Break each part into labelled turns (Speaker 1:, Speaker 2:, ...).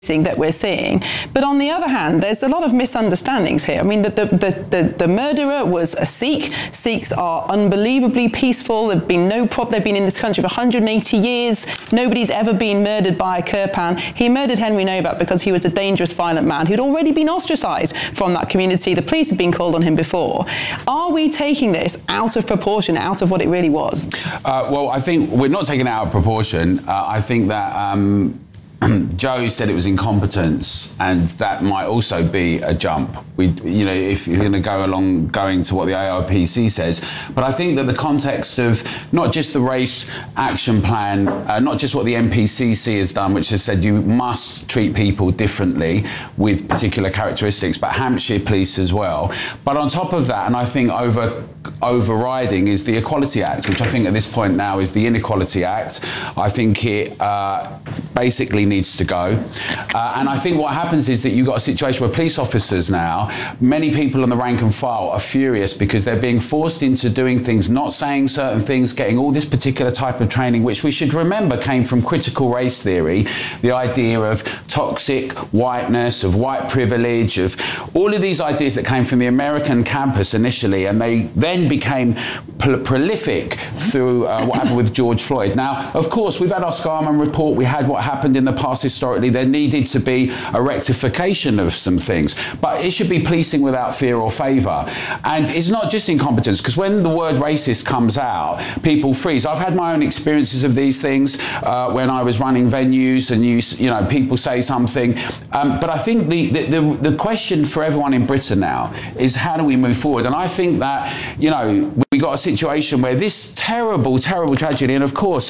Speaker 1: that we're seeing. But on the other hand, there's a lot of misunderstandings here. I mean, the murderer was a Sikh. Sikhs are unbelievably peaceful. They've been in this country for 180 years. Nobody's ever been murdered by a Kirpan. He murdered Henry Novak because he was a dangerous, violent man who'd already been ostracised from that community. The police had been called on him before. Are we taking this out of proportion, out of what it really was?
Speaker 2: Well, I think we're not taking it out of proportion. I think that Joe said it was incompetence, and that might also be a jump. If you're going to going to what the AIPC says, but I think that the context of not just the race action plan, not just what the NPCC has done, which has said you must treat people differently with particular characteristics, but Hampshire Police as well. But on top of that, and I think overriding is the Equality Act, which I think at this point now is the Inequality Act. I think it basically needs to go. And I think what happens is that you've got a situation where police officers now, many people on the rank and file are furious because they're being forced into doing things, not saying certain things, getting all this particular type of training, which we should remember came from critical race theory, the idea of toxic whiteness, of white privilege, of all of these ideas that came from the American campus initially, and they then became prolific through what happened with George Floyd. Now, of course, we've had our Scarman report, we had what happened in the past historically. There needed to be a rectification of some things, but it should be policing without fear or favour. And it's not just incompetence, because when the word racist comes out, people freeze. I've had my own experiences of these things when I was running venues, and people say something. But I think the question for everyone in Britain now is, how do we move forward? And I think that, we got a situation where this terrible, terrible tragedy, and of course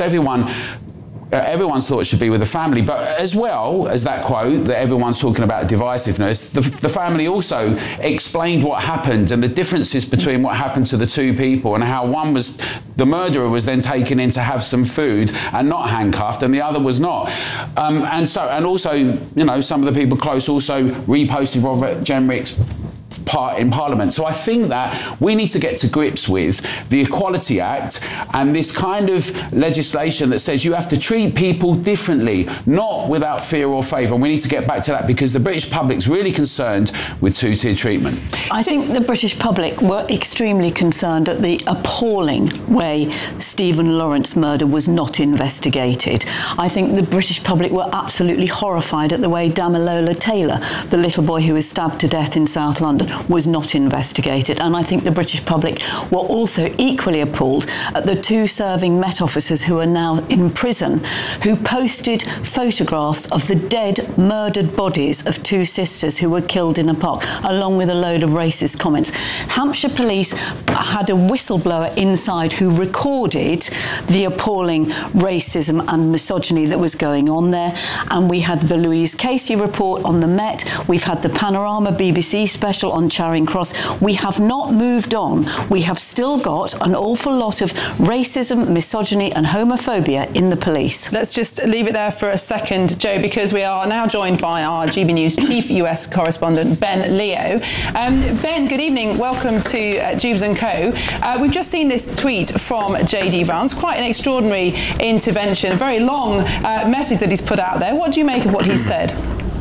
Speaker 2: everyone's thoughts should be with the family, but as well as that quote that everyone's talking about divisiveness, the family also explained what happened and the differences between what happened to the two people, and how the murderer was then taken in to have some food and not handcuffed, and the other was not. And also, some of the people close also reposted Robert Jenrick's part in Parliament. So I think that we need to get to grips with the Equality Act and this kind of legislation that says you have to treat people differently, not without fear or favour. And we need to get back to that, because the British public's really concerned with two-tier treatment.
Speaker 3: I think the British public were extremely concerned at the appalling way Stephen Lawrence murder was not investigated. I think the British public were absolutely horrified at the way Damilola Taylor, the little boy who was stabbed to death in South London, was not investigated. And I think the British public were also equally appalled at the two serving Met officers who are now in prison, who posted photographs of the dead, murdered bodies of two sisters who were killed in a park, along with a load of racist comments. Hampshire Police had a whistleblower inside who recorded the appalling racism and misogyny that was going on there. And we had the Louise Casey report on the Met. We've had the Panorama BBC special on Charing Cross. We have not moved on. We have still got an awful lot of racism, misogyny and homophobia in the police.
Speaker 1: Let's just leave it there for a second, Joe, because we are now joined by our GB News chief US correspondent, Ben Leo. Ben, good evening. Welcome to Jubes & Co. We've just seen this tweet from JD Vance. Quite an extraordinary intervention, a very long message that he's put out there. What do you make of what he's said?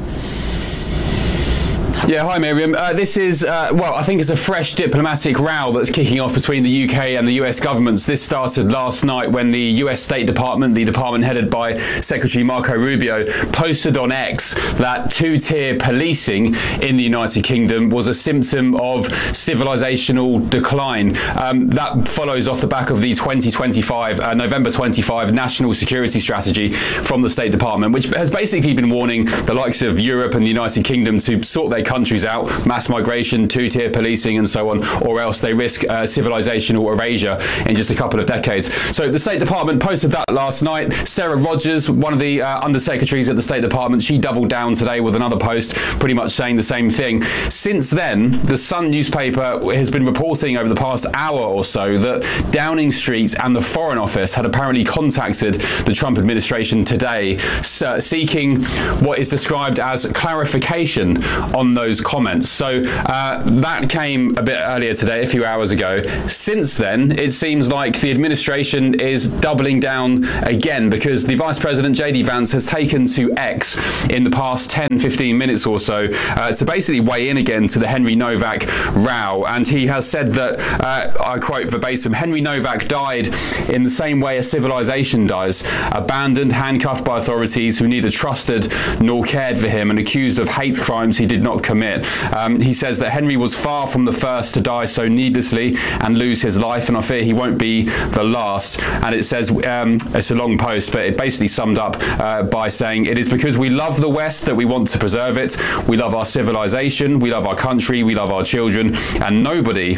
Speaker 4: Yeah, hi Miriam. This is, I think it's a fresh diplomatic row that's kicking off between the UK and the US governments. This started last night when the US State Department, the department headed by Secretary Marco Rubio, posted on X that two-tier policing in the United Kingdom was a symptom of civilizational decline. That follows off the back of the November 25 National Security Strategy from the State Department, which has basically been warning the likes of Europe and the United Kingdom to sort their countries out, mass migration, two-tier policing and so on, or else they risk civilizational erasure in just a couple of decades. So the State Department posted that last night. Sarah Rogers, one of the undersecretaries at the State Department, she doubled down today with another post pretty much saying the same thing. Since then, the Sun newspaper has been reporting over the past hour or so that Downing Street and the Foreign Office had apparently contacted the Trump administration today, seeking what is described as clarification on those comments. So that came a bit earlier today, a few hours ago. Since then, it seems like the administration is doubling down again, because the Vice President, J.D. Vance, has taken to X in the past 10, 15 minutes or so to basically weigh in again to the Henry Novak row. And he has said that, I quote verbatim, Henry Novak died in the same way a civilization does, abandoned, handcuffed by authorities who neither trusted nor cared for him, and accused of hate crimes he did not commit. He says that Henry was far from the first to die so needlessly and lose his life, and I fear he won't be the last. And it says, it's a long post, but it basically summed up by saying, it is because we love the West that we want to preserve it. We love our civilization, we love our country, we love our children, and nobody,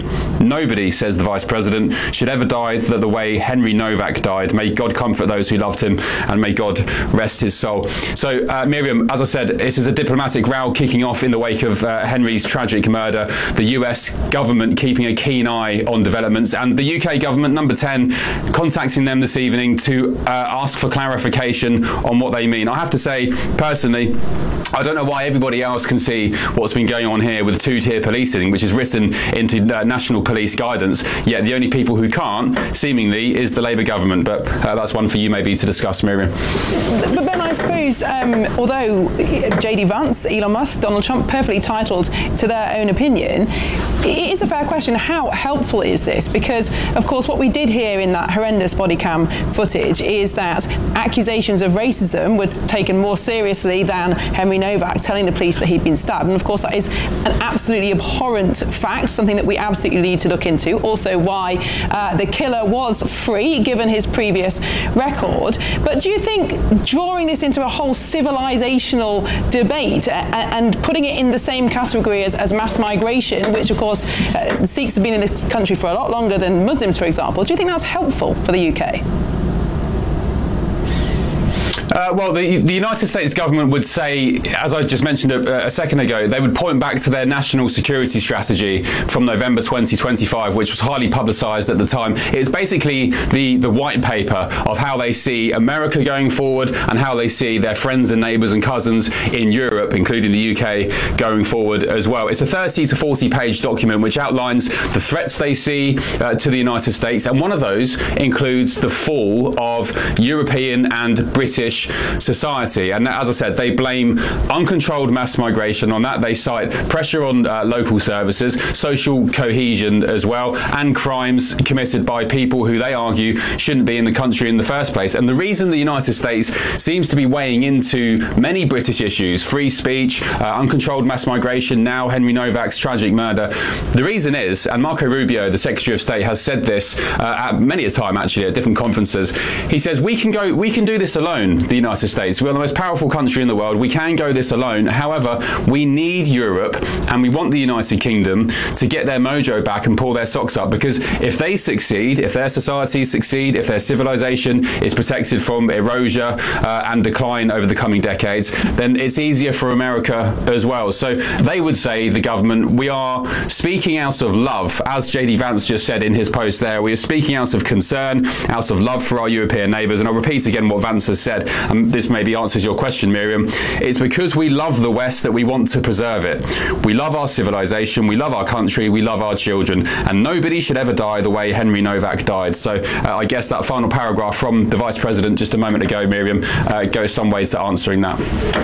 Speaker 4: says the Vice President, should ever die the way Henry Novak died. May God comfort those who loved him, and may God rest his soul. So, Miriam, as I said, this is a diplomatic row kicking off in the wake of Henry's tragic murder. The US government keeping a keen eye on developments, and the UK government, number 10, contacting them this evening to ask for clarification on what they mean. I have to say, personally, I don't know why everybody else can see what's been going on here with two-tier policing, which is written into national police guidance, yet the only people who can't, seemingly, is the Labour government. But that's one for you maybe to discuss, Miriam.
Speaker 1: But Ben, I suppose, although J.D. Vance, Elon Musk, Donald Trump, perfectly entitled to their own opinion, it is a fair question, how helpful is this? Because, of course, what we did hear in that horrendous body cam footage is that accusations of racism were taken more seriously than Henry Novak telling the police that he'd been stabbed. And, of course, that is an absolutely abhorrent fact, something that we absolutely need to look into. Also why the killer was free, given his previous record. But do you think drawing this into a whole civilizational debate and putting it in the same category as mass migration, which, of course, Sikhs have been in this country for a lot longer than Muslims, for example, do you think that's helpful for the UK?
Speaker 4: Well, the United States government would say, as I just mentioned a second ago, they would point back to their national security strategy from November 2025, which was highly publicised at the time. It's basically the white paper of how they see America going forward and how they see their friends and neighbours and cousins in Europe, including the UK, going forward as well. It's a 30 to 40 page document which outlines the threats they see to the United States, and one of those includes the fall of European and British society. And as I said, they blame uncontrolled mass migration on that. They cite pressure on local services, social cohesion as well, and crimes committed by people who they argue shouldn't be in the country in the first place. And the reason the United States seems to be weighing into many British issues, free speech, uncontrolled mass migration, now Henry Novak's tragic murder, the reason is, and Marco Rubio, the Secretary of State, has said this at many a time actually at different conferences, he says we can do this alone, the United States. We're the most powerful country in the world. We can go this alone. However, we need Europe, and we want the United Kingdom to get their mojo back and pull their socks up, because if they succeed, if their societies succeed, if their civilization is protected from erosion and decline over the coming decades, then it's easier for America as well. So they would say, the government, we are speaking out of love, as J.D. Vance just said in his post there. We are speaking out of concern, out of love for our European neighbours. And I'll repeat again what Vance has said. This maybe answers your question, Miriam. It's because we love the West that we want to preserve it. We love our civilization, we love our country, we love our children, and nobody should ever die the way Henry Novak died. So I guess that final paragraph from the Vice President just a moment ago, Miriam, goes some way to answering that.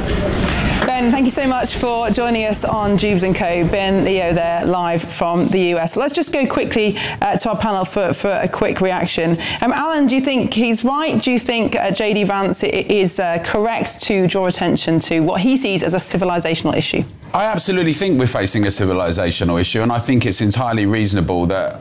Speaker 1: Ben, thank you so much for joining us on Jubes & Co. Ben Leo there, live from the US. Let's just go quickly to our panel for a quick reaction. Alan, do you think he's right? Do you think J.D. Vance is correct to draw attention to what he sees as a civilizational issue?
Speaker 2: I absolutely think we're facing a civilizational issue, and I think it's entirely reasonable that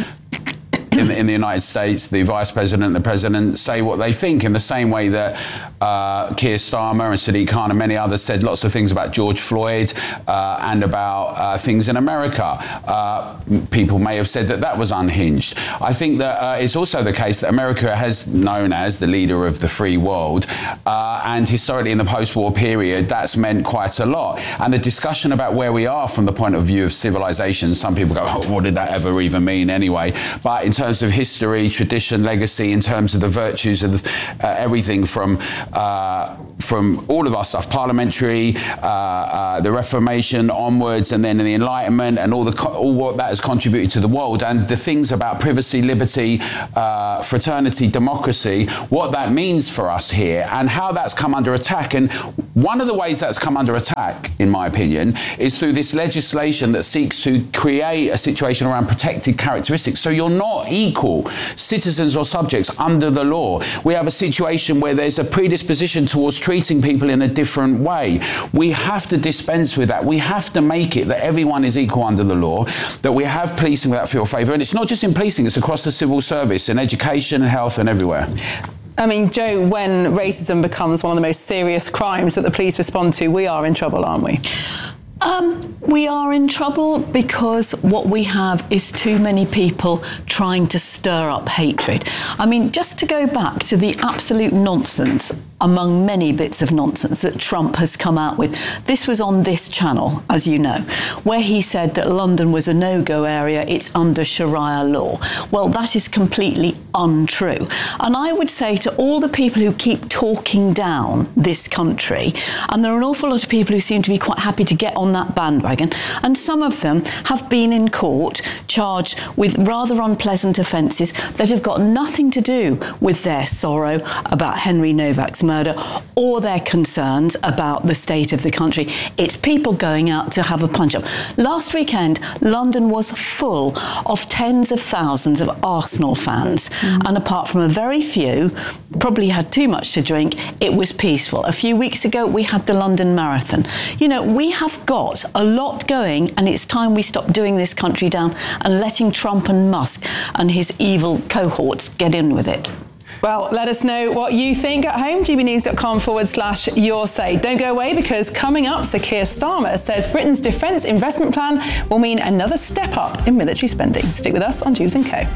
Speaker 2: in the United States, the Vice President and the President say what they think, in the same way that Keir Starmer and Sadiq Khan and many others said lots of things about George Floyd and about things in America. People may have said that was unhinged. I think that it's also the case that America has known as the leader of the free world, and historically in the post-war period, that's meant quite a lot. And the discussion about where we are from the point of view of civilization, some people go, oh, what did that ever even mean anyway? But in terms of history, tradition, legacy, in terms of the virtues of everything from from all of our stuff, parliamentary, the Reformation onwards, and then the Enlightenment, and all what that has contributed to the world, and the things about privacy, liberty, fraternity, democracy, what that means for us here, and how that's come under attack. And one of the ways that's come under attack, in my opinion, is through this legislation that seeks to create a situation around protected characteristics. So you're not equal citizens or subjects under the law. We have a situation where there's a predisposition towards treating people in a different way. We have to dispense with that. We have to make it that everyone is equal under the law, that we have policing without fear or favour. And it's not just in policing, it's across the civil service, in education and health and everywhere.
Speaker 1: I mean, Joe, when racism becomes one of the most serious crimes that the police respond to, we are in trouble, aren't we?
Speaker 3: We are in trouble because what we have is too many people trying to stir up hatred. I mean, just to go back to the absolute nonsense, among many bits of nonsense that Trump has come out with. This was on this channel, as you know, where he said that London was a no-go area, it's under Sharia law. Well, that is completely untrue. And I would say to all the people who keep talking down this country, and there are an awful lot of people who seem to be quite happy to get on that bandwagon, and some of them have been in court charged with rather unpleasant offences that have got nothing to do with their sorrow about Henry Novak's murder or their concerns about the state of the country. It's people going out to have a punch-up. Last weekend, London was full of tens of thousands of Arsenal fans, and apart from a very few, probably had too much to drink, it was peaceful. A few weeks ago, we had the London Marathon. You know, we have got a lot going, and it's time we stop doing this country down and letting Trump and Musk and his evil cohorts get in with it.
Speaker 1: Well, let us know what you think at home, gbnews.com/your say. Don't go away, because coming up, Sir Keir Starmer says Britain's defence investment plan will mean another step up in military spending. Stick with us on Jews & Co.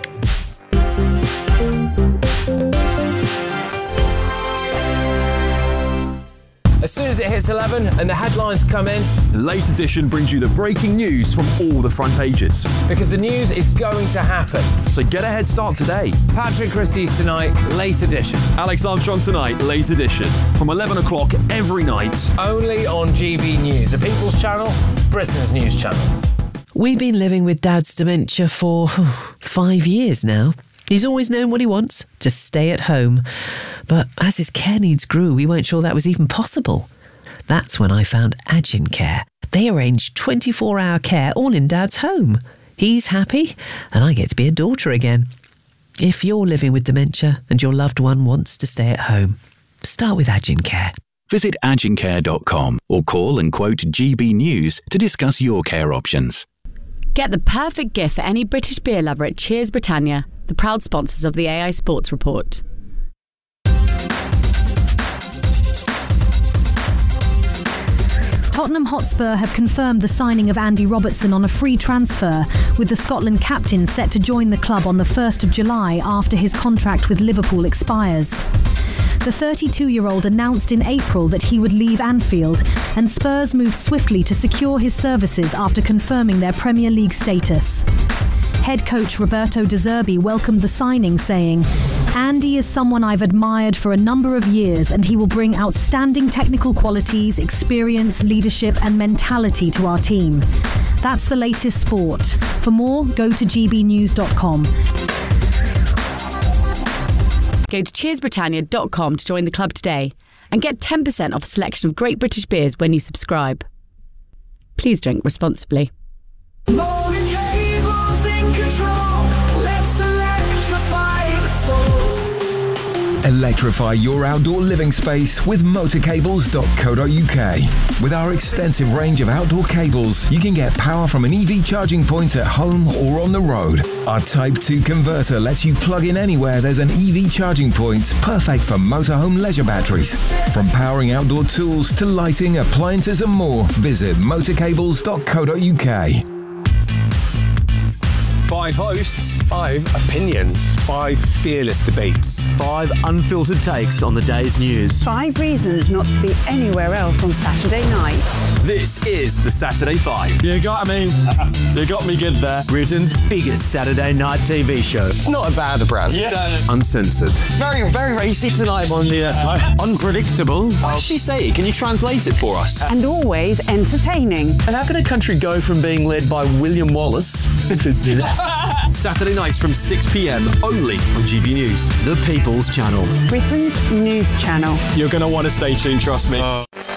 Speaker 5: As soon as it hits 11 and the headlines come in,
Speaker 6: the Late Edition brings you the breaking news from all the front pages.
Speaker 5: Because the news is going to happen.
Speaker 6: So get a head start today.
Speaker 5: Patrick Christie's tonight, Late Edition.
Speaker 6: Alex Armstrong tonight, Late Edition. From 11 o'clock every night.
Speaker 5: Only on GB News, the People's Channel, Britain's news channel.
Speaker 7: We've been living with Dad's dementia for 5 years now. He's always known what he wants, to stay at home. But as his care needs grew, we weren't sure that was even possible. That's when I found Agincare. They arrange 24-hour care all in Dad's home. He's happy, and I get to be a daughter again. If you're living with dementia and your loved one wants to stay at home, start with Agincare.
Speaker 8: Visit agincare.com or call and quote GB News to discuss your care options.
Speaker 9: Get the perfect gift for any British beer lover at Cheers Britannia, the proud sponsors of the AI Sports Report.
Speaker 10: Tottenham Hotspur have confirmed the signing of Andy Robertson on a free transfer, with the Scotland captain set to join the club on the 1st of July after his contract with Liverpool expires. The 32-year-old announced in April that he would leave Anfield, and Spurs moved swiftly to secure his services after confirming their Premier League status. Head coach Roberto De Zerbi welcomed the signing, saying, "Andy is someone I've admired for a number of years, and he will bring outstanding technical qualities, experience, leadership and mentality to our team." That's the latest sport. For more, go to gbnews.com.
Speaker 9: Go to cheersbritannia.com to join the club today and get 10% off a selection of great British beers when you subscribe. Please drink responsibly.
Speaker 11: Electrify your outdoor living space with motorcables.co.uk. With our extensive range of outdoor cables, you can get power from an EV charging point at home or on the road. Our Type 2 converter lets you plug in anywhere there's an EV charging point, perfect for motorhome leisure batteries. From powering outdoor tools to lighting, appliances and more, visit motorcables.co.uk.
Speaker 6: 5 hosts,
Speaker 5: 5 opinions,
Speaker 6: 5 fearless debates,
Speaker 12: 5 unfiltered takes on the day's news.
Speaker 13: 5 reasons not to be anywhere else on Saturday night.
Speaker 6: This is the Saturday 5.
Speaker 12: You got me. You got me good there. Britain's biggest Saturday night TV show.
Speaker 5: It's not a bad brand.
Speaker 12: Yeah.
Speaker 6: Uncensored.
Speaker 5: Very, very racy tonight on the...
Speaker 12: Unpredictable.
Speaker 5: What did she say? Can you translate it for us?
Speaker 13: And always entertaining.
Speaker 12: And how can a country go from being led by William Wallace to
Speaker 6: Saturday nights from 6 p.m. only on GB News.
Speaker 12: The People's Channel.
Speaker 13: Britain's news channel.
Speaker 6: You're going to want to stay tuned, trust me.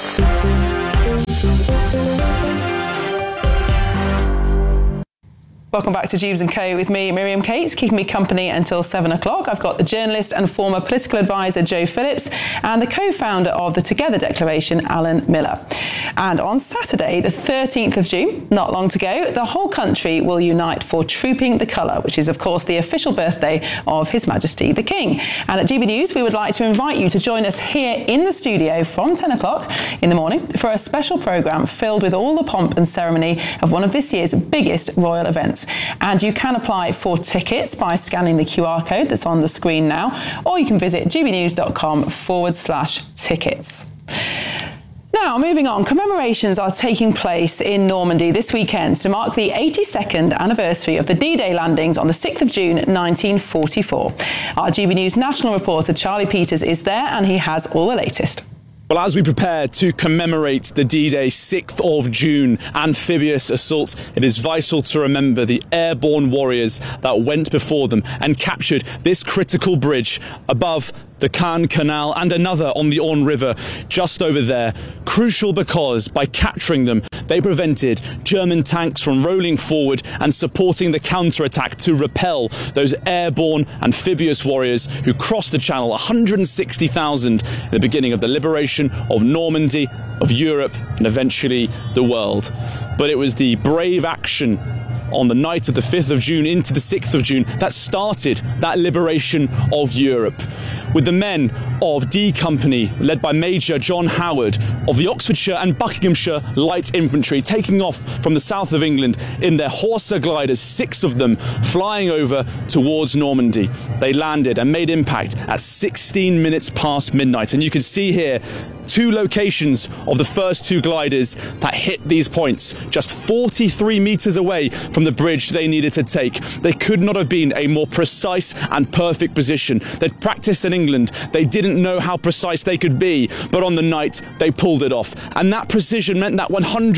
Speaker 1: Welcome back to Jeeves & Co with me, Miriam Cates, keeping me company until 7 o'clock. I've got the journalist and former political advisor, Joe Phillips, and the co-founder of the Together Declaration, Alan Miller. And on Saturday, the 13th of June, not long to go, the whole country will unite for Trooping the Colour, which is, of course, the official birthday of His Majesty the King. And at GB News, we would like to invite you to join us here in the studio from 10 o'clock in the morning for a special programme filled with all the pomp and ceremony of one of this year's biggest royal events. And you can apply for tickets by scanning the QR code that's on the screen now, or you can visit gbnews.com/tickets. Now, moving on, commemorations are taking place in Normandy this weekend to mark the 82nd anniversary of the D-Day landings on the 6th of June 1944. Our GB News national reporter Charlie Peters is there and he has all the latest.
Speaker 14: Well, as we prepare to commemorate the D-Day 6th of June amphibious assault, it is vital to remember the airborne warriors that went before them and captured this critical bridge above the Caen Canal and another on the Orne River just over there. Crucial because by capturing them, they prevented German tanks from rolling forward and supporting the counterattack to repel those airborne amphibious warriors who crossed the Channel, 160,000 at the beginning of the liberation of Normandy, of Europe, and eventually the world. But it was the brave action on the night of the 5th of June into the 6th of June that started that liberation of Europe. With the men of D Company, led by Major John Howard of the Oxfordshire and Buckinghamshire Light Infantry, taking off from the south of England in their Horsa gliders, 6 of them flying over towards Normandy. They landed and made impact at 16 minutes past midnight. And you can see here 2 locations of the first 2 gliders that hit these points, just 43 metres away from the bridge they needed to take. They could not have been a more precise and perfect position. They'd practiced in England. They didn't know how precise they could be, but on the night they pulled it off. And that precision meant that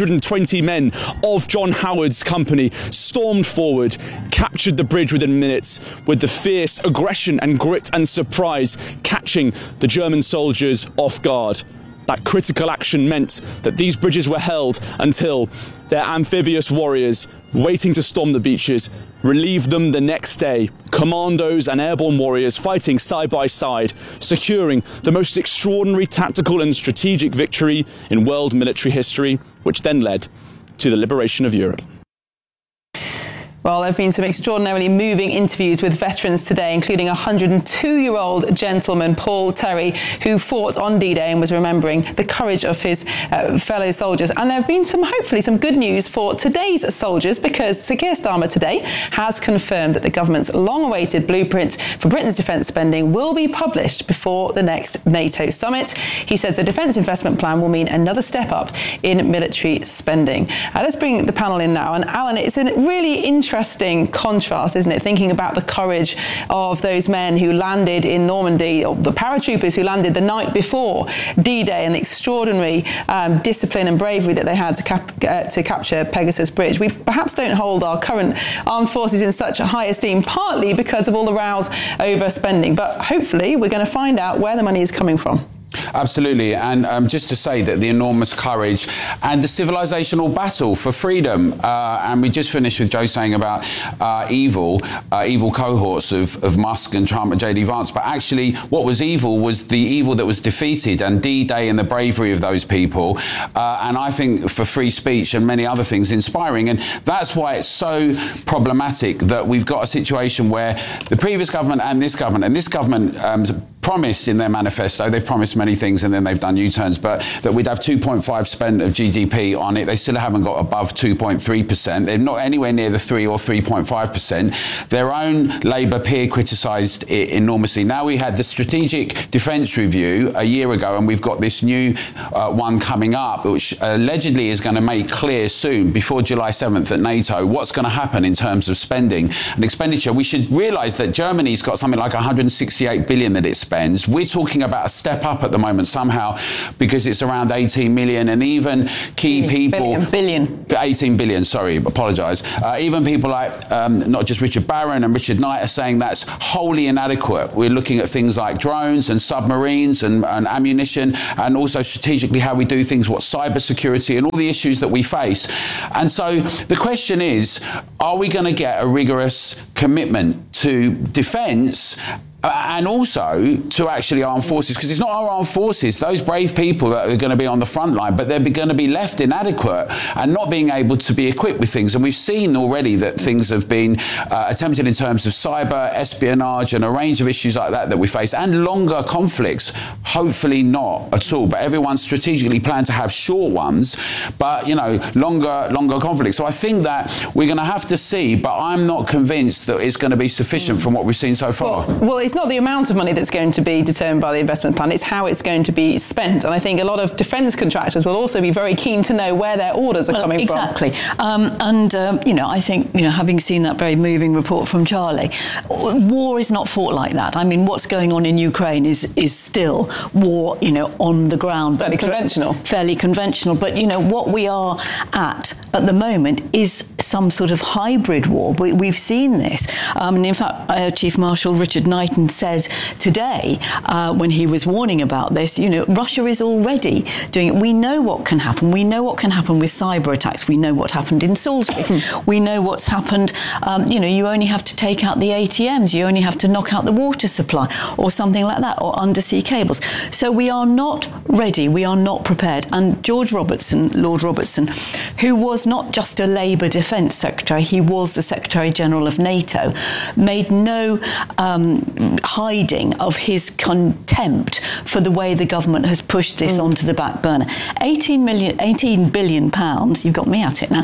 Speaker 14: 120 men of John Howard's company stormed forward, captured the bridge within minutes with the fierce aggression and grit and surprise, catching the German soldiers off guard. That critical action meant that these bridges were held until their amphibious warriors, waiting to storm the beaches, relieved them the next day. Commandos and airborne warriors fighting side by side, securing the most extraordinary tactical and strategic victory in world military history, which then led to the liberation of Europe.
Speaker 1: Well, there have been some extraordinarily moving interviews with veterans today, including a 102-year-old gentleman, Paul Terry, who fought on D-Day and was remembering the courage of his fellow soldiers. And there have been hopefully some good news for today's soldiers, because Sir Keir Starmer today has confirmed that the government's long-awaited blueprint for Britain's defence spending will be published before the next NATO summit. He says the defence investment plan will mean another step up in military spending. Let's bring the panel in now. And Alan, it's a really interesting contrast, isn't it, thinking about the courage of those men who landed in Normandy, or the paratroopers who landed the night before D-Day, and the extraordinary discipline and bravery that they had to capture Pegasus Bridge. We perhaps don't hold our current armed forces in such a high esteem, partly because of all the rows over spending, but hopefully we're going to find out where the money is coming from.
Speaker 2: Absolutely, and just to say that the enormous courage and the civilizational battle for freedom, and we just finished with Joe saying about evil cohorts of Musk and Trump and JD Vance, but actually what was evil was the evil that was defeated, and D-Day and the bravery of those people, and I think for free speech and many other things inspiring. And that's why it's so problematic that we've got a situation where the previous government and this government promised in their manifesto, they've promised many things and then they've done U-turns, but that we'd have 2.5% of GDP on it. They still haven't got above 2.3%. They're not anywhere near the 3 or 3.5%. Their own Labour peer criticised it enormously. Now we had the Strategic Defence Review a year ago, and we've got this new one coming up, which allegedly is going to make clear soon, before July 7th at NATO, what's going to happen in terms of spending and expenditure. We should realise that Germany's got something like 168 billion that it spends. We're talking about a step up at the moment somehow, because it's around 18 million, and even key people... 18 billion, sorry, apologise. Even people like, not just Richard Barron and Richard Knight, are saying that's wholly inadequate. We're looking at things like drones and submarines and ammunition, and also strategically how we do things, what cyber security and all the issues that we face. And so the question is, are we going to get a rigorous commitment to defence and also to actually armed forces? Because it's not our armed forces, those brave people that are going to be on the front line, but they're going to be left inadequate and not being able to be equipped with things. And we've seen already that things have been attempted in terms of cyber, espionage, and a range of issues like that we face, and longer conflicts. Hopefully not at all, but everyone's strategically planned to have short ones, but, you know, longer conflicts. So I think that we're going to have to see, but I'm not convinced that it's going to be sufficient from what we've seen so far.
Speaker 1: Well, it's not the amount of money that's going to be determined by the investment plan, it's how it's going to be spent. And I think a lot of defence contractors will also be very keen to know where their orders are coming from.
Speaker 3: Exactly. You know, I think, you know, having seen that very moving report from Charlie, war is not fought like that. I mean, what's going on in Ukraine is still war, you know, on the ground.
Speaker 1: Fairly conventional.
Speaker 3: Fairly conventional. But, you know, what we are at the moment is some sort of hybrid war. We've seen this. And in fact, Chief Marshal Richard Knighton said today, when he was warning about this, you know, Russia is already doing it. We know what can happen. We know what can happen with cyber attacks. We know what happened in Salisbury. We know what's happened. You know, you only have to take out the ATMs. You only have to knock out the water supply or something like that, or undersea cables. So we are not ready. We are not prepared. And George Robertson, Lord Robertson, who was not just a Labour Defence Secretary, he was the Secretary-General of NATO, made no hiding of his contempt for the way the government has pushed this onto the back burner. 18 billion pounds, you've got me at it now,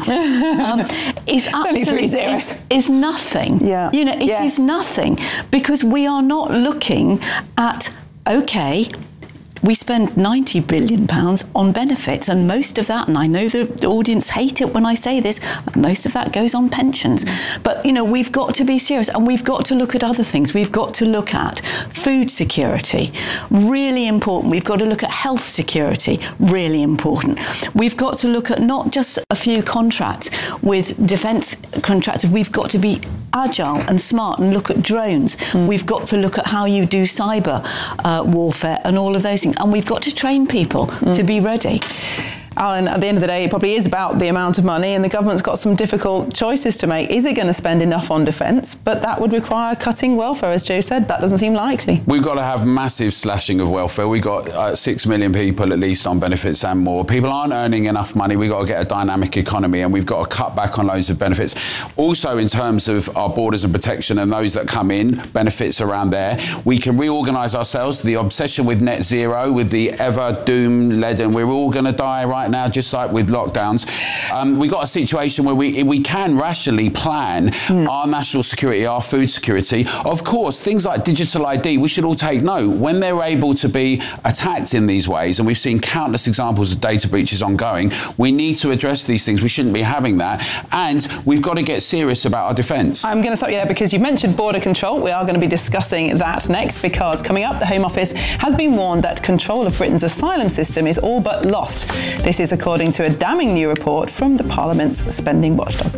Speaker 3: is absolutely is nothing.
Speaker 1: Yeah.
Speaker 3: You know, it is nothing, because we are not looking at, okay, we spend £90 billion on benefits, and most of that, and I know the audience hate it when I say this, most of that goes on pensions. But, you know, we've got to be serious, and we've got to look at other things. We've got to look at food security, really important. We've got to look at health security, really important. We've got to look at not just a few contracts with defence contractors. We've got to be agile and smart and look at drones. We've got to look at how you do cyber warfare and all of those things. And we've got to train people to be ready.
Speaker 1: Alan, at the end of the day, it probably is about the amount of money, and the government's got some difficult choices to make. Is it going to spend enough on defence? But that would require cutting welfare, as Joe said. That doesn't seem likely.
Speaker 2: We've got to have massive slashing of welfare. We've got 6 million people at least on benefits and more. People aren't earning enough money. We've got to get a dynamic economy, and we've got to cut back on loads of benefits. Also, in terms of our borders and protection and those that come in, benefits around there, we can reorganise ourselves. The obsession with net zero, with the ever doom-laden, we're all going to die right now, just like with lockdowns. We've got a situation where we can rationally plan our national security, our food security. Of course, things like digital ID, we should all take note. When they're able to be attacked in these ways, and we've seen countless examples of data breaches ongoing, we need to address these things. We shouldn't be having that. And we've got to get serious about our defence.
Speaker 1: I'm going to stop you there because you mentioned border control. We are going to be discussing that next, because coming up, the Home Office has been warned that control of Britain's asylum system is all but lost. This is according to a damning new report from the Parliament's spending watchdog.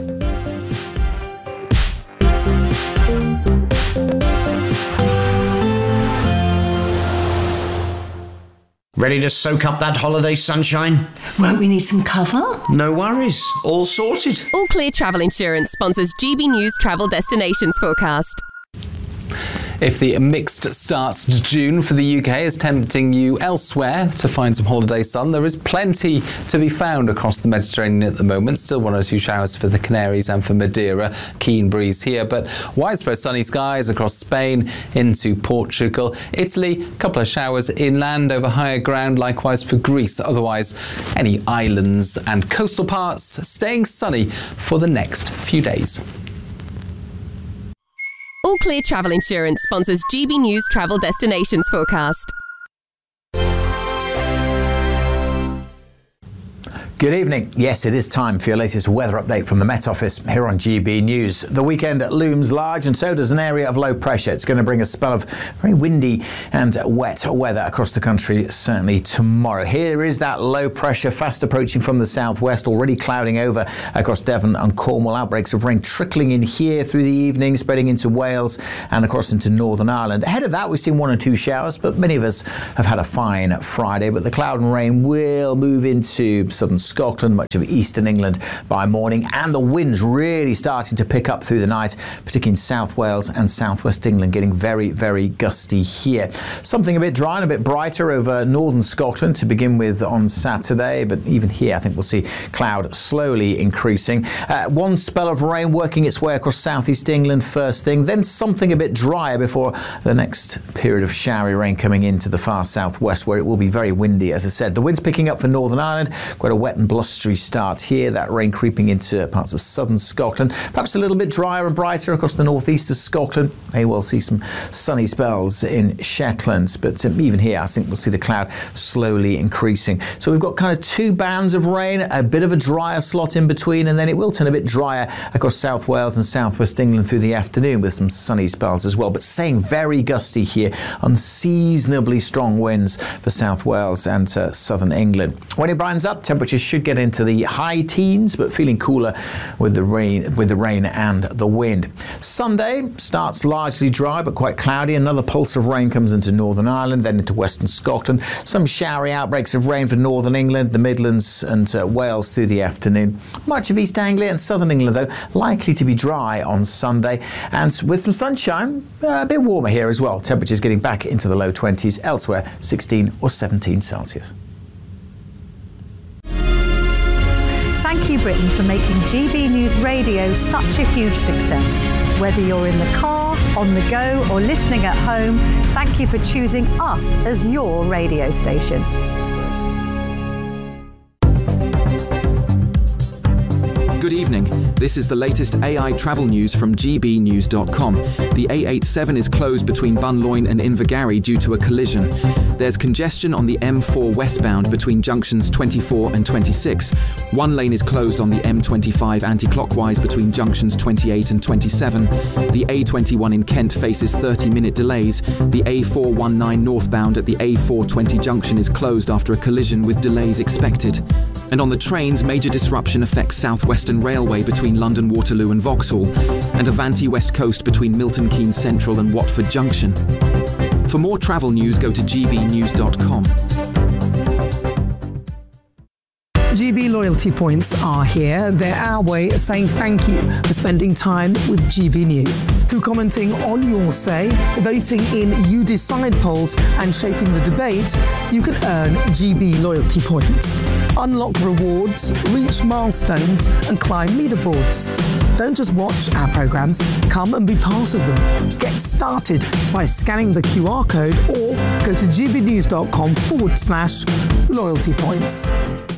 Speaker 15: Ready to soak up that holiday sunshine?
Speaker 3: Won't we need some cover?
Speaker 15: No worries, all sorted.
Speaker 16: All Clear Travel Insurance sponsors GB News Travel Destinations Forecast. If the mixed start to June for the UK is tempting you elsewhere to find some holiday sun, there is plenty to be found across the Mediterranean at the moment. Still 1 or 2 showers for the Canaries and for Madeira. Keen breeze here, but widespread sunny skies across Spain into Portugal. Italy, a couple of showers inland over higher ground, likewise for Greece. Otherwise, any islands and coastal parts staying sunny for the next few days.
Speaker 17: All Clear Travel Insurance sponsors GB News Travel Destinations Forecast.
Speaker 18: Good evening. Yes, it is time for your latest weather update from the Met Office here on GB News. The weekend looms large, and so does an area of low pressure. It's going to bring a spell of very windy and wet weather across the country, certainly tomorrow. Here is that low pressure fast approaching from the southwest, already clouding over across Devon and Cornwall. Outbreaks of rain trickling in here through the evening, spreading into Wales and across into Northern Ireland. Ahead of that, we've seen 1 or 2 showers, but many of us have had a fine Friday. But the cloud and rain will move into southern Scotland, much of eastern England by morning, and the winds really starting to pick up through the night, particularly in South Wales and southwest England, getting very, very gusty here. Something a bit dry and a bit brighter over northern Scotland to begin with on Saturday, but even here I think we'll see cloud slowly increasing. One spell of rain working its way across southeast England first thing, then something a bit drier before the next period of showery rain coming into the far southwest, where it will be very windy. As I said, the wind's picking up for Northern Ireland, quite a wet and blustery start here, that rain creeping into parts of southern Scotland, perhaps a little bit drier and brighter across the northeast of Scotland. May well see some sunny spells in Shetland, but even here I think we'll see the cloud slowly increasing. So we've got kind of 2 bands of rain, a bit of a drier slot in between, and then it will turn a bit drier across South Wales and southwest England through the afternoon with some sunny spells as well, but staying very gusty here, unseasonably strong winds for South Wales and southern England. When it brightens up, temperatures should get into the high teens, but feeling cooler with the rain and the wind. Sunday starts largely dry but quite cloudy. Another pulse of rain comes into Northern Ireland, then into western Scotland. Some showery outbreaks of rain for northern England, the Midlands and Wales through the afternoon. Much of East Anglia and southern England, though, likely to be dry on Sunday, and with some sunshine, a bit warmer here as well. Temperatures getting back into the low 20s, elsewhere 16 or 17 Celsius.
Speaker 10: Thank you, Britain, for making GB News Radio such a huge success. Whether you're in the car, on the go, or listening at home, thank you for choosing us as your radio station.
Speaker 19: Good evening. This is the latest AI travel news from gbnews.com. The A87 is closed between Bunloin and Invergarry due to a collision. There's congestion on the M4 westbound between junctions 24 and 26. One lane is closed on the M25 anti-clockwise between junctions 28 and 27. The A21 in Kent faces 30-minute delays. The A419 northbound at the A420 junction is closed after a collision with delays expected. And on the trains, major disruption affects South Western Railway between London Waterloo and Vauxhall, and Avanti West Coast between Milton Keynes Central and Watford Junction. For more travel news, go to gbnews.com.
Speaker 20: GB loyalty points are here. They're our way of saying thank you for spending time with GB News. Through commenting on your say, voting in You Decide polls and shaping the debate, you can earn GB loyalty points. Unlock rewards, reach milestones and climb leaderboards. Don't just watch our programmes, come and be part of them. Get started by scanning the QR code or go to gbnews.com/loyalty points.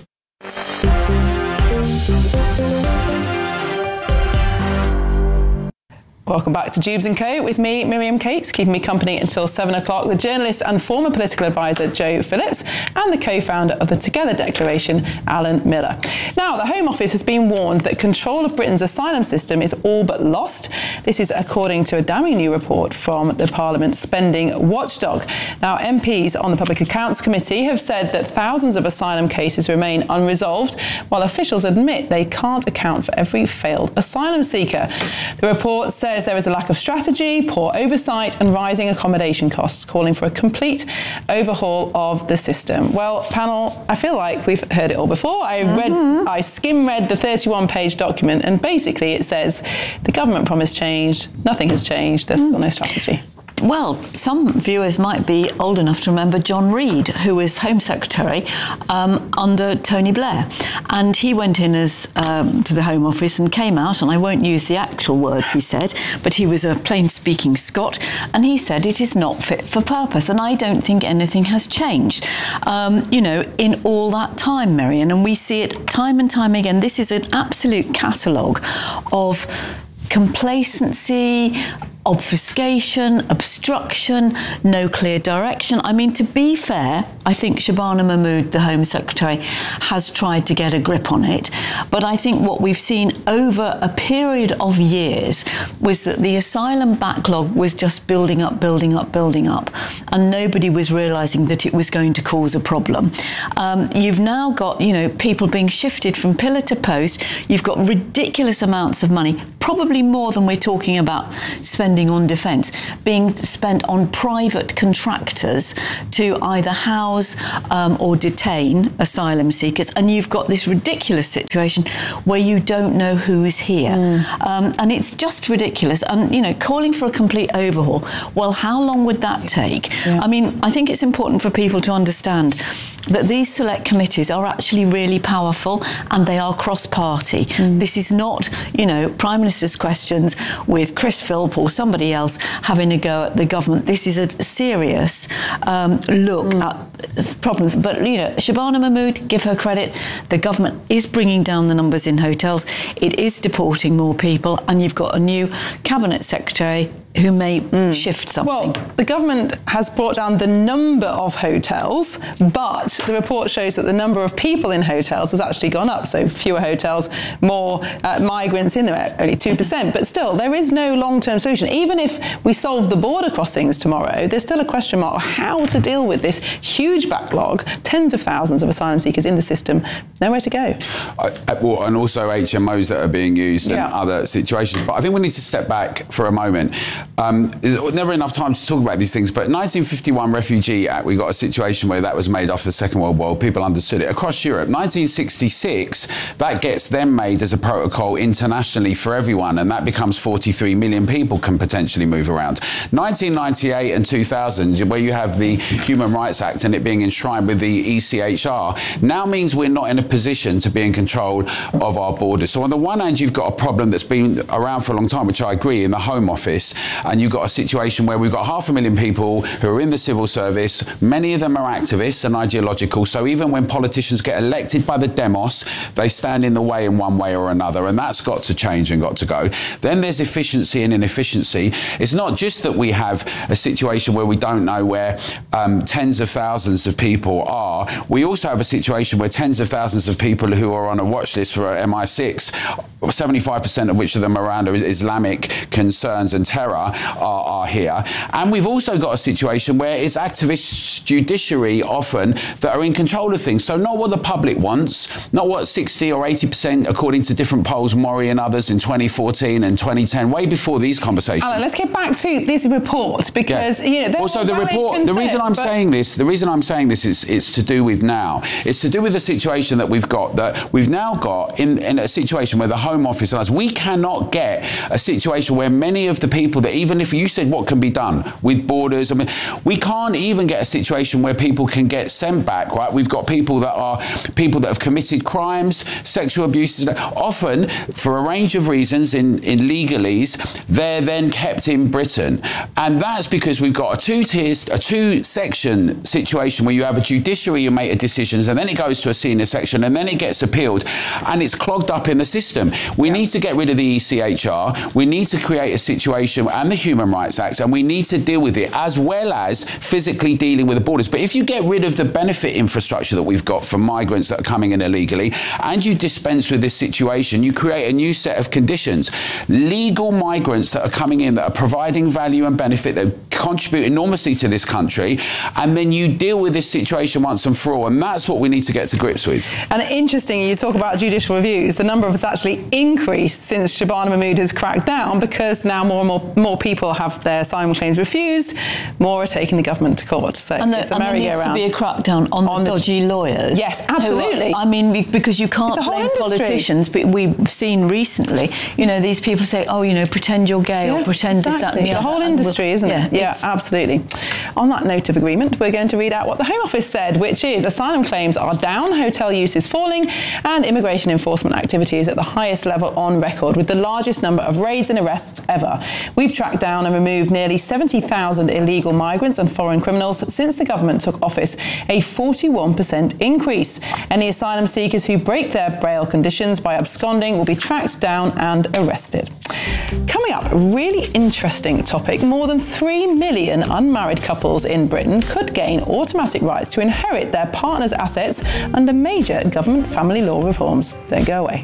Speaker 1: Welcome back to Jubes & Co. with me, Miriam Cates, keeping me company until 7 o'clock, the journalist and former political advisor Joe Phillips, and the co-founder of the Together Declaration, Alan Miller. Now, the Home Office has been warned that control of Britain's asylum system is all but lost. This is according to a damning new report from the Parliament Spending Watchdog. Now, MPs on the Public Accounts Committee have said that thousands of asylum cases remain unresolved, while officials admit they can't account for every failed asylum seeker. The report says there is a lack of strategy, poor oversight and rising accommodation costs, calling for a complete overhaul of the system. Well, panel, I feel like we've heard it all before. I skim-read the 31-page document, and basically it says the government promised change, nothing has changed, there's still no strategy.
Speaker 3: Well, some viewers might be old enough to remember John Reid, who was Home Secretary under Tony Blair. And he went in as to the Home Office and came out, and I won't use the actual words he said, but he was a plain-speaking Scot, and he said it is not fit for purpose. And I don't think anything has changed, in all that time, Marion. And we see it time and time again. This is an absolute catalogue of complacency, obfuscation, obstruction, no clear direction. I mean, to be fair, I think Shabana Mahmood, the Home Secretary, has tried to get a grip on it. But I think what we've seen over a period of years was that the asylum backlog was just building up, and nobody was realising that it was going to cause a problem. You've now got, people being shifted from pillar to post. You've got ridiculous amounts of money, probably more than we're talking about spending on defence, being spent on private contractors to either house or detain asylum seekers. And you've got this ridiculous situation where you don't know who's here. And it's just ridiculous. And, calling for a complete overhaul, well, how long would that take? I mean, I think it's important for people to understand that these select committees are actually really powerful, and they are cross-party. This is not, Prime Minister's questions with Chris Philp or somebody else having a go at the government. This is a serious look at problems. But, Shabana Mahmood, give her credit, the government is bringing down the numbers in hotels. It is deporting more people, and you've got a new Cabinet Secretary who may shift something.
Speaker 1: Well, the government has brought down the number of hotels, but the report shows that the number of people in hotels has actually gone up. So fewer hotels, more migrants in there, only 2%. But still, there is no long-term solution. Even if we solve the border crossings tomorrow, there's still a question mark on how to deal with this huge backlog, tens of thousands of asylum seekers in the system, nowhere to go.
Speaker 2: And also HMOs that are being used in other situations. But I think we need to step back for a moment. There's never enough time to talk about these things, but 1951 Refugee Act, we got a situation where that was made after the Second World War. People understood it across Europe. 1966, that gets then made as a protocol internationally for everyone, and that becomes 43 million people can potentially move around. 1998 and 2000, where you have the Human Rights Act and it being enshrined with the ECHR, now means we're not in a position to be in control of our borders. So on the one hand, you've got a problem that's been around for a long time, which I agree, in the Home Office. And you've got a situation where we've got 500,000 people who are in the civil service. Many of them are activists and ideological. So even when politicians get elected by the demos, they stand in the way in one way or another. And that's got to change and got to go. Then there's efficiency and inefficiency. It's not just that we have a situation where we don't know where tens of thousands of people are. We also have a situation where tens of thousands of people who are on a watch list for MI6, 75% of which of them are around Islamic concerns and terror, are here. And we've also got a situation where it's activist judiciary often that are in control of things. So not what the public wants, not what 60 or 80%, according to different polls, Mori and others in 2014 and 2010, way before these conversations.
Speaker 1: Alan, let's get back to this report, because
Speaker 2: also the report. The reason I'm saying this is to do with now. It's to do with the situation that we've got. That we've now got in a situation where the Home Office and us, we cannot get a situation where many of the people that, even if you said what can be done with borders, I mean, we can't even get a situation where people can get sent back, right? We've got people that have committed crimes, sexual abuses, often for a range of reasons in legalese, they're then kept in Britain. And that's because we've got a two-section situation where you have a judiciary who make decisions, and then it goes to a senior section, and then it gets appealed, and it's clogged up in the system. We need to get rid of the ECHR. We need to create a situation, and the Human Rights Act, and we need to deal with it, as well as physically dealing with the borders. But if you get rid of the benefit infrastructure that we've got for migrants that are coming in illegally, and you dispense with this situation, you create a new set of conditions. Legal migrants that are coming in, that are providing value and benefit, that contribute enormously to this country, and then you deal with this situation once and for all, and that's what we need to get to grips with.
Speaker 1: And interesting, you talk about judicial reviews. The number has actually increased since Shabana Mahmood has cracked down, because now more and more people have their asylum claims refused, more are taking the government to court. So it's a merry-go-round.
Speaker 3: There needs to be a crackdown on the dodgy lawyers.
Speaker 1: Yes, absolutely.
Speaker 3: Because you can't blame politicians, but we've seen recently, these people say, pretend you're gay or pretend this, that, and the other.
Speaker 1: The whole industry, isn't it?
Speaker 3: Yeah,
Speaker 1: Yeah, absolutely. On that note of agreement, we're going to read out what the Home Office said, which is asylum claims are down, hotel use is falling, and immigration enforcement activity is at the highest level on record, with the largest number of raids and arrests ever. We've tracked down and removed nearly 70,000 illegal migrants and foreign criminals since the government took office, a 41% increase. Any asylum seekers who break their bail conditions by absconding will be tracked down and arrested. Coming up, a really interesting topic. More than 3 million unmarried couples in Britain could gain automatic rights to inherit their partner's assets under major government family law reforms. Don't go away.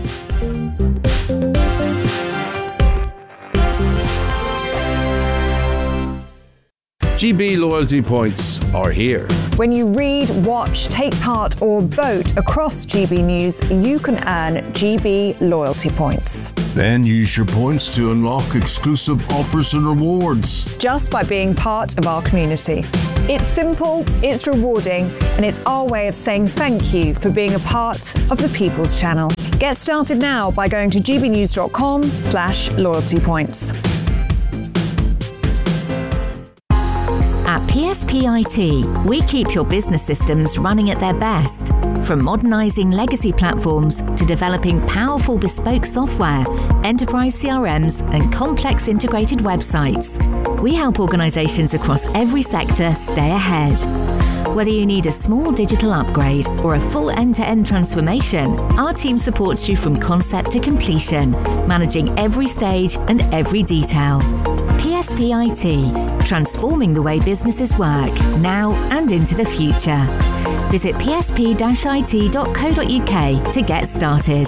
Speaker 21: GB loyalty points are here.
Speaker 22: When you read, watch, take part or vote across GB News, you can earn GB loyalty points.
Speaker 21: Then use your points to unlock exclusive offers and rewards.
Speaker 22: Just by being part of our community. It's simple, it's rewarding, and it's our way of saying thank you for being a part of the People's Channel. Get started now by going to gbnews.com/loyalty points.
Speaker 23: At PSP IT, we keep your business systems running at their best. From modernising legacy platforms to developing powerful bespoke software, enterprise CRMs and complex integrated websites, we help organisations across every sector stay ahead. Whether you need a small digital upgrade or a full end-to-end transformation, our team supports you from concept to completion, managing every stage and every detail. PSP IT, transforming the way businesses work, now and into the future. Visit psp-it.co.uk to get started.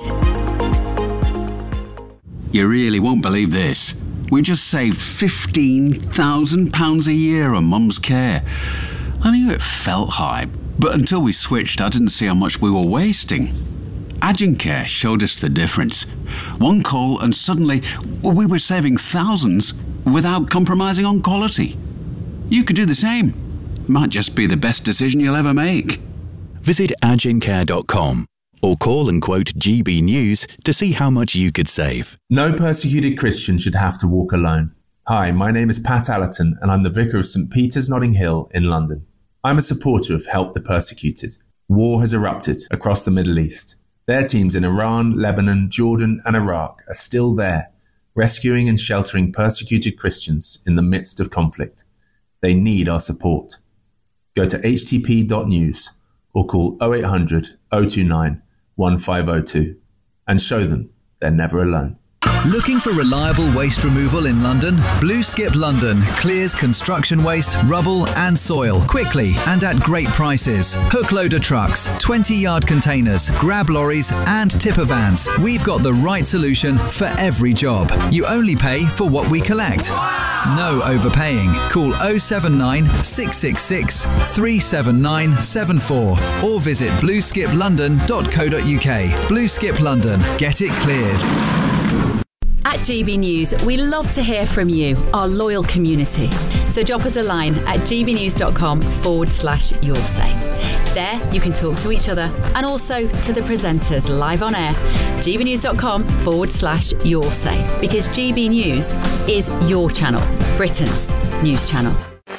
Speaker 24: You really won't believe this. We just saved £15,000 a year on Mum's care. I knew it felt high, but until we switched, I didn't see how much we were wasting. Agencare showed us the difference. One call and suddenly we were saving thousands without compromising on quality. You could do the same. Might just be the best decision you'll ever make.
Speaker 8: Visit agencare.com or call and quote GB News to see how much you could save.
Speaker 25: No persecuted Christian should have to walk alone. Hi, my name is Pat Allerton and I'm the Vicar of St Peter's Notting Hill in London. I'm a supporter of Help the Persecuted. War has erupted across the Middle East. Their teams in Iran, Lebanon, Jordan and Iraq are still there, rescuing and sheltering persecuted Christians in the midst of conflict. They need our support. Go to htp.news or call 0800 029 1502 and show them they're never alone.
Speaker 26: Looking for reliable waste removal in London? Blue Skip London clears construction waste, rubble and soil quickly and at great prices. Hook loader trucks, 20-yard containers, grab lorries and tipper vans. We've got the right solution for every job. You only pay for what we collect. No overpaying. Call 079 666 37974 or visit blueskiplondon.co.uk. Blue Skip London. Get it cleared.
Speaker 9: At GB News, we love to hear from you, our loyal community. So drop us a line at gbnews.com/your say. There you can talk to each other and also to the presenters live on air. gbnews.com/your say, because GB News is your channel, Britain's news channel.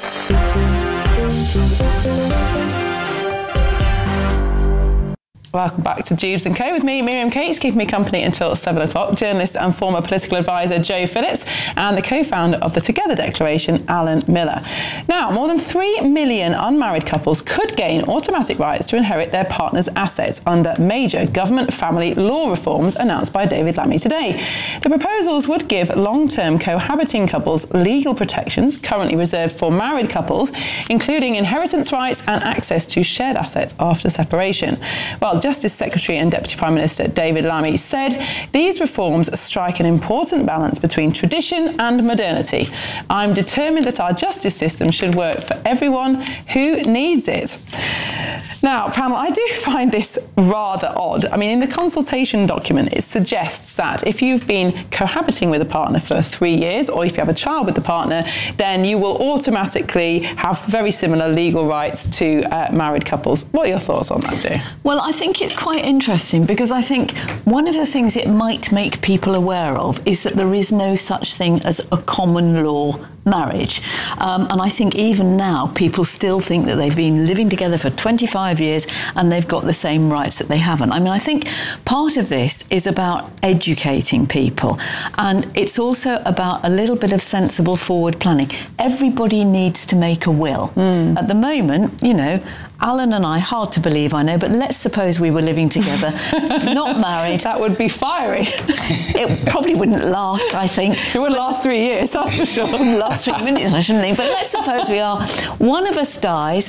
Speaker 1: Welcome back to Jubes & Co with me, Miriam Cates, keeping me company until 7 o'clock. Journalist and former political advisor Joe Phillips and the co-founder of the Together Declaration, Alan Miller. Now, more than 3 million unmarried couples could gain automatic rights to inherit their partner's assets under major government family law reforms announced by David Lammy today. The proposals would give long-term cohabiting couples legal protections currently reserved for married couples, including inheritance rights and access to shared assets after separation. Well, Justice Secretary and Deputy Prime Minister David Lammy said these reforms strike an important balance between tradition and modernity. I'm determined that our justice system should work for everyone who needs it. Now, Pamela, I do find this rather odd. I mean, in the consultation document, it suggests that if you've been cohabiting with a partner for 3 years, or if you have a child with the partner, then you will automatically have very similar legal rights to married couples. What are your thoughts on that, Jo?
Speaker 3: Well, I think it's quite interesting because I think one of the things it might make people aware of is that there is no such thing as a common law marriage. And I think even now people still think that they've been living together for 25 years and they've got the same rights that they haven't. I mean, I think part of this is about educating people, and it's also about a little bit of sensible forward planning. Everybody needs to make a will. At the moment, you know, Alan and I, hard to believe, I know, but let's suppose we were living together, not married.
Speaker 1: That would be fiery.
Speaker 3: It probably wouldn't last, I think.
Speaker 1: It wouldn't last 3 years, that's for sure.
Speaker 3: It wouldn't last 3 minutes, shouldn't it? But let's suppose we are. One of us dies,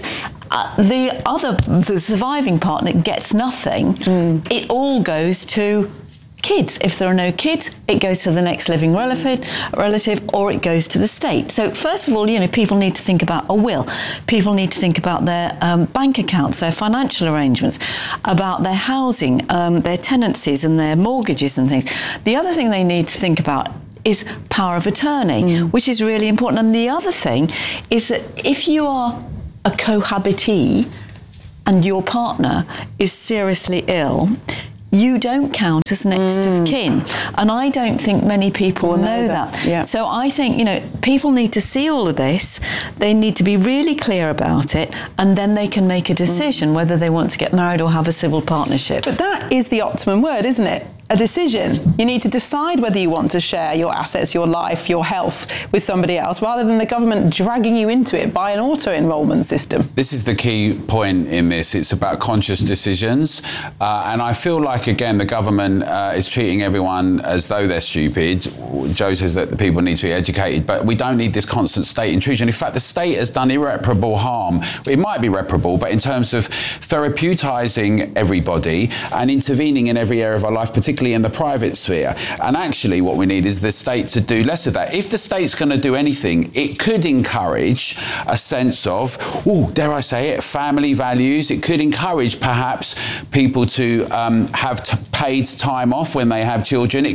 Speaker 3: the surviving partner gets nothing. It all goes to kids. If there are no kids, it goes to the next living relative, or it goes to the state. So first of all, you know, people need to think about a will. People need to think about their bank accounts, their financial arrangements, about their housing, their tenancies and their mortgages and things. The other thing they need to think about is power of attorney, which is really important. And the other thing is that if you are a cohabitee and your partner is seriously ill, you don't count as next of kin. And I don't think many people know that.
Speaker 1: Yeah.
Speaker 3: So I think, you know, people need to see all of this. They need to be really clear about it, and then they can make a decision whether they want to get married or have a civil partnership.
Speaker 1: But that is the optimum word, isn't it? A decision. You need to decide whether you want to share your assets, your life, your health with somebody else, rather than the government dragging you into it by an auto-enrolment system.
Speaker 2: This is the key point in this. It's about conscious decisions. And I feel like, again, the government is treating everyone as though they're stupid. Joe says that the people need to be educated, but we don't need this constant state intrusion. In fact, the state has done irreparable harm. It might be reparable, but in terms of therapeutising everybody and intervening in every area of our life, particularly in the private sphere. And actually what we need is the state to do less of that. If the state's going to do anything, it could encourage a sense of, dare I say it, family values. It could encourage perhaps people to have paid time off when they have children.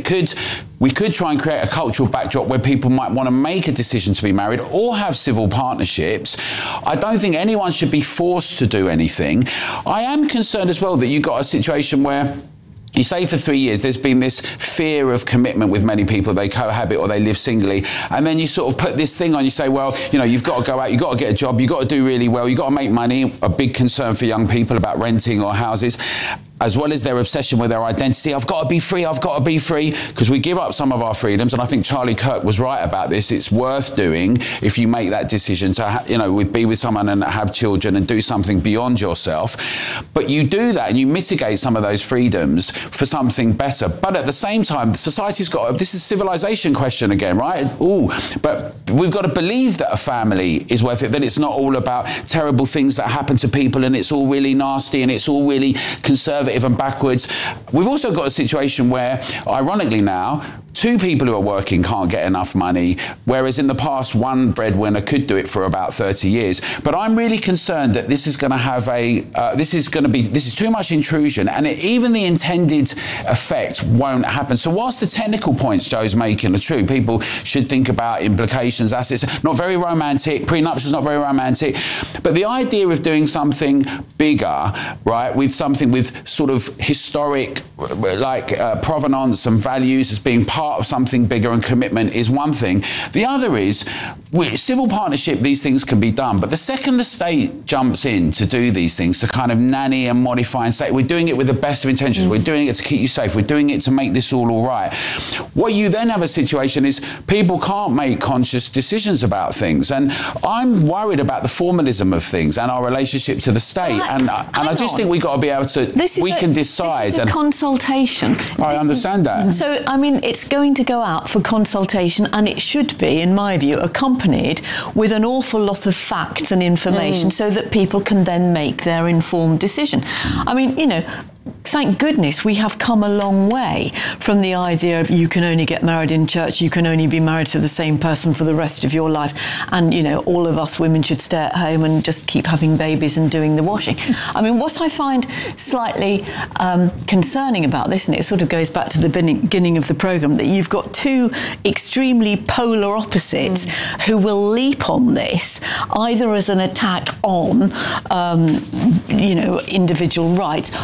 Speaker 2: We could try and create a cultural backdrop where people might want to make a decision to be married or have civil partnerships. I don't think anyone should be forced to do anything. I am concerned as well that you've got a situation where you say for 3 years there's been this fear of commitment with many people. They cohabit or they live singly, and then you sort of put this thing on. You say, well, you know, you've got to go out, you've got to get a job, you've got to do really well, you've got to make money. A big concern for young people about renting or houses, as well as their obsession with their identity. I've got to be free, because we give up some of our freedoms. And I think Charlie Kirk was right about this. It's worth doing if you make that decision to, be with someone and have children and do something beyond yourself. But you do that and you mitigate some of those freedoms for something better. But at the same time, society's this is a civilization question again, right? But we've got to believe that a family is worth it, that it's not all about terrible things that happen to people and it's all really nasty and it's all really conservative and backwards. We've also got a situation where, ironically now, two people who are working can't get enough money, whereas in the past, one breadwinner could do it for about 30 years. But I'm really concerned that this is going to have this is too much intrusion, and even the intended effect won't happen. So whilst the technical points Joe's making are true, people should think about implications, assets, not very romantic, prenuptials not very romantic, but the idea of doing something bigger, right, with something with sort of historic, provenance and values as being part of something bigger and commitment is one thing. The other is, with civil partnership, these things can be done, but the second the state jumps in to do these things, to kind of nanny and modify and say, we're doing it with the best of intentions, we're doing it to keep you safe, we're doing it to make this all right. What you then have a situation is people can't make conscious decisions about things, and I'm worried about the formalism of things and our relationship to the state, and I just think we've got to be able to, we can decide.
Speaker 3: This is a consultation.
Speaker 2: I understand that.
Speaker 3: So, I mean, it's going to go out for consultation, and it should be, in my view, accompanied with an awful lot of facts and information so that people can then make their informed decision. I mean, you know, thank goodness we have come a long way from the idea of you can only get married in church, you can only be married to the same person for the rest of your life, and, you know, all of us women should stay at home and just keep having babies and doing the washing. I mean, what I find slightly concerning about this, and it sort of goes back to the beginning of the programme, that you've got two extremely polar opposites who will leap on this either as an attack on, individual rights, or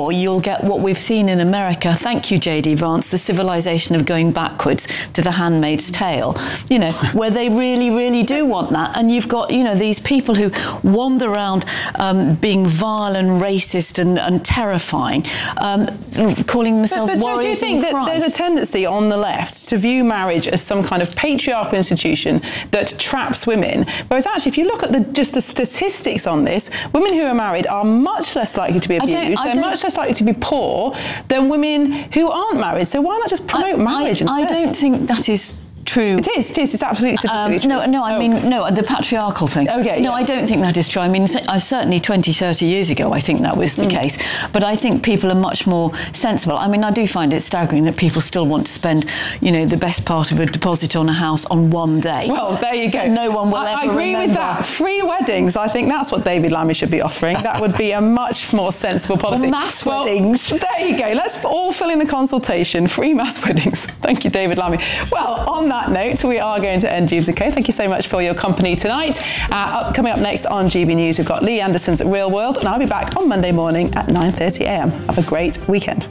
Speaker 3: or you'll get what we've seen in America. Thank you, J.D. Vance, the civilization of going backwards to The Handmaid's Tale, where they really, really do want that. And you've got, these people who wander around being vile and racist and terrifying, calling themselves
Speaker 1: but
Speaker 3: warriors.
Speaker 1: Do you think that there's a tendency on the left to view marriage as some kind of patriarchal institution that traps women? Whereas actually, if you look at just the statistics on this, women who are married are much less likely to be abused. They're much less likely to be poor than women who aren't married. So why not just promote marriage instead?
Speaker 3: I don't think that is true.
Speaker 1: It is. It's absolutely statistically true.
Speaker 3: No, the patriarchal thing.
Speaker 1: Okay.
Speaker 3: No, I don't think that is true. I mean, certainly 20, 30 years ago, I think that was the case. But I think people are much more sensible. I mean, I do find it staggering that people still want to spend, the best part of a deposit on a house on one day.
Speaker 1: Well, there you go.
Speaker 3: No one will ever
Speaker 1: I agree
Speaker 3: remember.
Speaker 1: with that. Free weddings. I think that's what David Lammy should be offering. That would be a much more sensible policy.
Speaker 3: Mass weddings.
Speaker 1: There you go. Let's all fill in the consultation. Free mass weddings. Thank you, David Lammy. Well, on that note, we are going to end Jeeves & Co. Thank you so much for your company tonight. Coming up next on GB News, we've got Lee Anderson's Real World, and I'll be back on Monday morning at 9:30 a.m. Have a great weekend.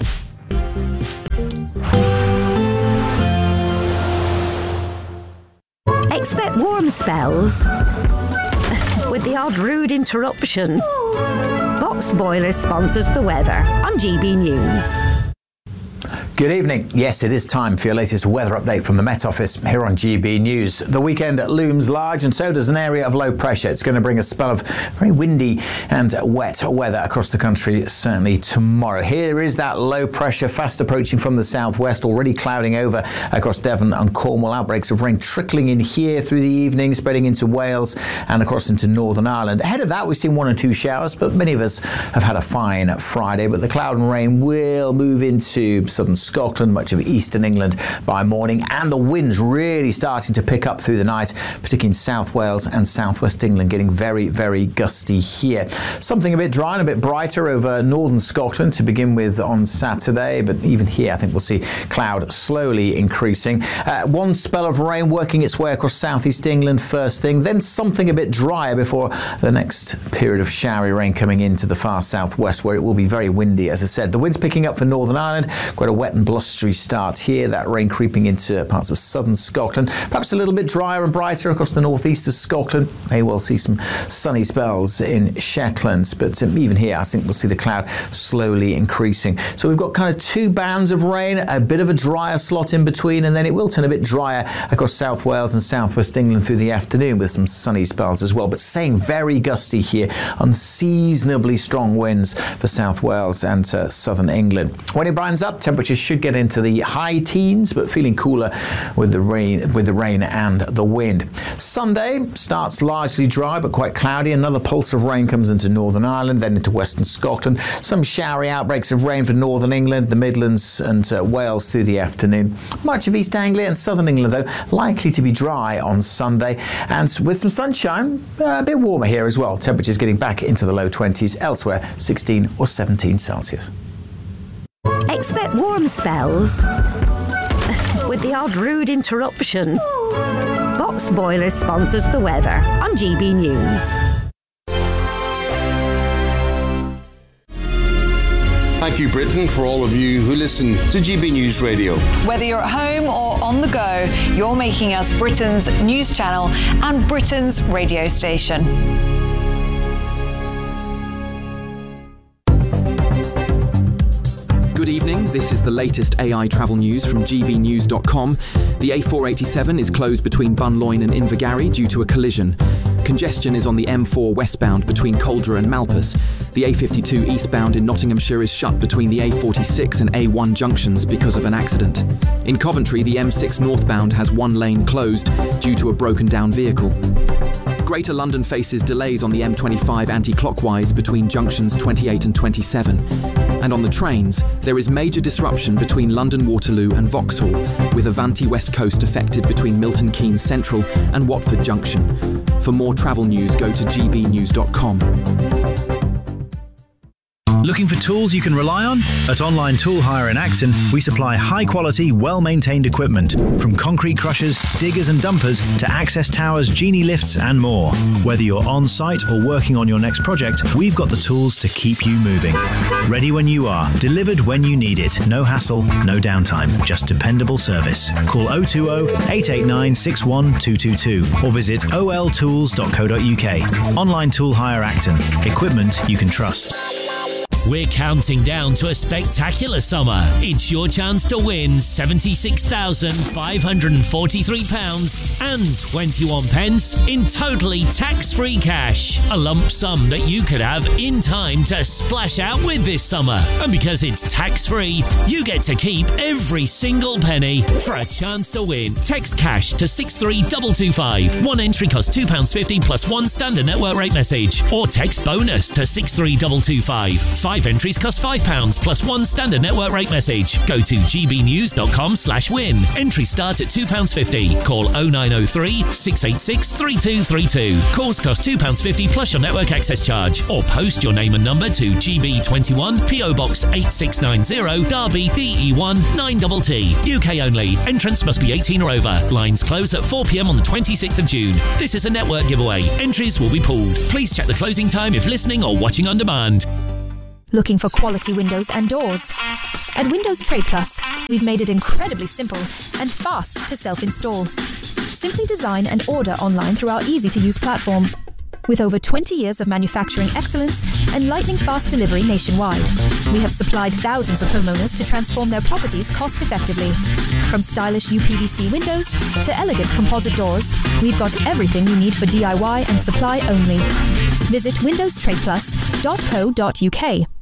Speaker 4: Expect warm spells with the odd rude interruption. Box Boilers sponsors the weather on GB News.
Speaker 18: Good evening. Yes, it is time for your latest weather update from the Met Office here on GB News. The weekend looms large, and so does an area of low pressure. It's going to bring a spell of very windy and wet weather across the country, certainly tomorrow. Here is that low pressure fast approaching from the southwest, already clouding over across Devon and Cornwall. Outbreaks of rain trickling in here through the evening, spreading into Wales and across into Northern Ireland. Ahead of that, we've seen 1 or 2 showers, but many of us have had a fine Friday. But the cloud and rain will move into southern Scotland, much of eastern England by morning, and the winds really starting to pick up through the night, particularly in South Wales and southwest England, getting very, very gusty here. Something a bit dry and a bit brighter over northern Scotland to begin with on Saturday, but even here I think we'll see cloud slowly increasing. One spell of rain working its way across southeast England first thing, then something a bit drier before the next period of showery rain coming into the far southwest, where it will be very windy. As I said, the winds picking up for Northern Ireland, quite a wet and blustery start here. That rain creeping into parts of southern Scotland. Perhaps a little bit drier and brighter across the northeast of Scotland. May well see some sunny spells in Shetland, but even here I think we'll see the cloud slowly increasing. So we've got kind of 2 bands of rain, a bit of a drier slot in between, and then it will turn a bit drier across South Wales and southwest England through the afternoon with some sunny spells as well, but staying very gusty here. Unseasonably strong winds for South Wales and southern England. When it brightens up, temperatures should get into the high teens, but feeling cooler with the rain and the wind. Sunday starts largely dry but quite cloudy. Another pulse of rain comes into Northern Ireland, then into western Scotland. Some showery outbreaks of rain for northern England, the Midlands and Wales through the afternoon. Much of East Anglia and southern England, though, likely to be dry on Sunday, and with some sunshine, a bit warmer here as well. Temperatures getting back into the low 20s, elsewhere 16 or 17 Celsius.
Speaker 4: Expect warm spells with the odd rude interruption. Box Boilers sponsors the weather on GB News.
Speaker 5: Thank you, Britain, for all of you who listen to GB News Radio.
Speaker 22: Whether you're at home or on the go, you're making us Britain's news channel and Britain's radio station.
Speaker 19: Good evening, this is the latest AI travel news from gbnews.com. The A487 is closed between Bunloin and Invergarry due to a collision. Congestion is on the M4 westbound between Coldra and Malpas. The A52 eastbound in Nottinghamshire is shut between the A46 and A1 junctions because of an accident. In Coventry, the M6 northbound has 1 lane closed due to a broken down vehicle. Greater London faces delays on the M25 anti-clockwise between junctions 28 and 27. And on the trains, there is major disruption between London Waterloo and Vauxhall, with Avanti West Coast affected between Milton Keynes Central and Watford Junction. For more travel news, go to gbnews.com.
Speaker 26: Looking for tools you can rely on? At Online Tool Hire in Acton, we supply high-quality, well-maintained equipment, from concrete crushers, diggers and dumpers to access towers, genie lifts and more. Whether you're on-site or working on your next project, we've got the tools to keep you moving. Ready when you are, delivered when you need it. No hassle, no downtime, just dependable service. Call 020-889-61222 or visit oltools.co.uk. Online Tool Hire Acton. Equipment you can trust.
Speaker 6: We're counting down to a spectacular summer. It's your chance to win £76,543 and 21 pence in totally tax-free cash. A lump sum that you could have in time to splash out with this summer. And because it's tax-free, you get to keep every single penny. For a chance to win, text cash to 63225. One entry costs £2.50 plus one standard network rate message. Or text bonus to 63225. 5 entries cost £5 plus one standard network rate message. Go to gbnews.com/win. Entries start at £2.50. Call 0903 686 3232. Calls cost £2.50 plus your network access charge. Or post your name and number to GB21 PO Box 8690 Derby DE1 9TT. UK only. Entrance must be 18 or over. Lines close at 4 p.m. on the 26th of June. This is a network giveaway. Entries will be pooled. Please check the closing time if listening or watching on demand.
Speaker 7: Looking for quality windows and doors? At Windows Trade Plus, we've made it incredibly simple and fast to self-install. Simply design and order online through our easy-to-use platform. With over 20 years of manufacturing excellence and lightning-fast delivery nationwide, we have supplied thousands of homeowners to transform their properties cost-effectively. From stylish UPVC windows to elegant composite doors, we've got everything you need for DIY and supply only. Visit windowstradeplus.co.uk.